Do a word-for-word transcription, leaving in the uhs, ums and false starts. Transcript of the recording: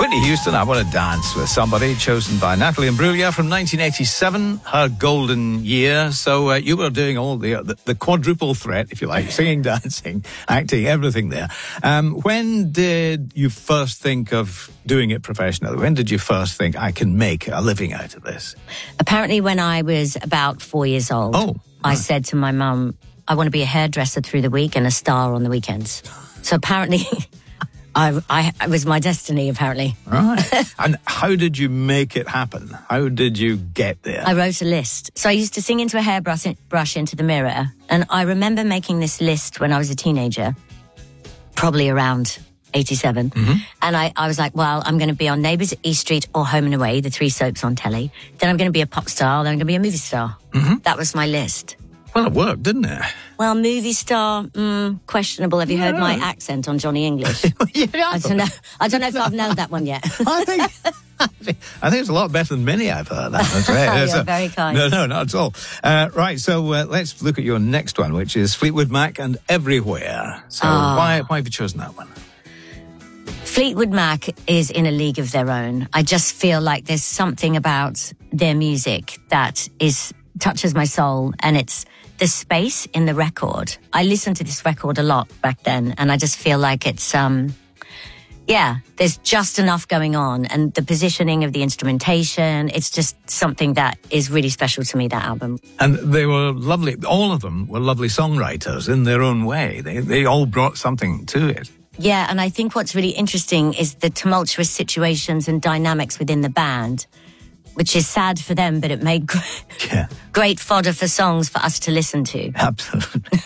Whitney Houston, I Want to Dance with Somebody, chosen by Natalie Imbruglia from nineteen eighty-seven, her golden year. So uh, you were doing all the, the the quadruple threat, if you like, singing, dancing, acting, everything there. Um, when did you first think of doing it professionally? When did you first think, I can make a living out of this? Apparently when I was about four years old, oh, I right. said to my mum, I want to be a hairdresser through the week and a star on the weekends. So apparently... I, I, it was my destiny, apparently. Right. And how did you make it happen? How did you get there? I wrote a list. So I used to sing into a hairbrush brush into the mirror. And I remember making this list when I was a teenager, probably around eighty-seven. Mm-hmm. And I, I was like, well, I'm going to be on Neighbours at East Street or Home and Away, the three soaps on telly. Then I'm going to be a pop star. Then I'm going to be a movie star. Mm-hmm. That was my list. Well, it worked, didn't it? Well, movie star, mm, questionable. Have you heard my accent on Johnny English? yeah, I don't know. I don't know if I've nailed that one yet. I think I think it's a lot better than many I've heard. That. That's right. You're so, very kind. No, no, not at all. Uh, right, so uh, let's look at your next one, which is Fleetwood Mac and Everywhere. So oh. why, why have you chosen that one? Fleetwood Mac is in a league of their own. I just feel like there's something about their music that is touches my soul, and it's the space in the record. I listened to this record a lot back then, and I just feel like it's, um, yeah, there's just enough going on, and the positioning of the instrumentation, it's just something that is really special to me, that album. And they were lovely, all of them were lovely songwriters in their own way. They, they all brought something to it. Yeah, and I think what's really interesting is the tumultuous situations and dynamics within the band, which is sad for them, but it made great, yeah. great fodder for songs for us to listen to. Absolutely.